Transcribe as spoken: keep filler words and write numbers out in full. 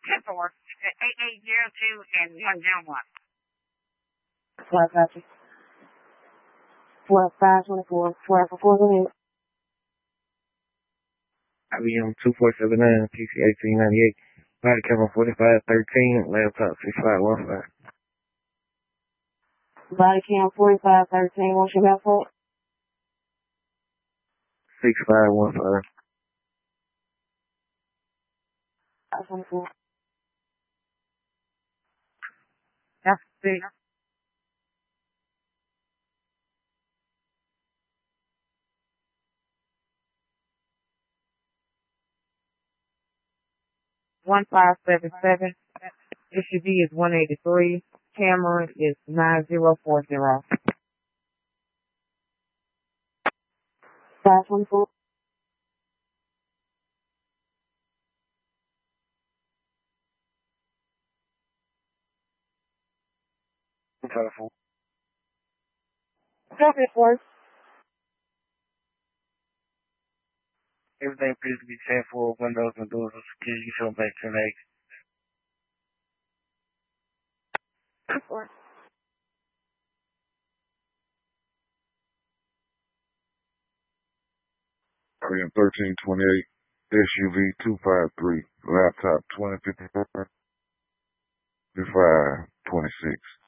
ten four. eight eight zero two and one zero one. Flight copy. Flight five twenty-four. Flight for four, go ahead. I B M two four seven nine, P C eighteen ninety-eight, body camera forty-five thirteen, laptop six five one five. Body cam forty-five thirteen, what's your map for? six five one five. five twenty-four. That's big. one five seven seven. S U V is one eighty-three. Camera is nine zero four zero. five twenty-four. Telephone. Copy, four. Everything appears to be ten four, windows and doors are secure. You can show back to the exit. four. I B M thirteen twenty-eight, S U V two five three, laptop twenty fifty-four, fifty-five twenty-six.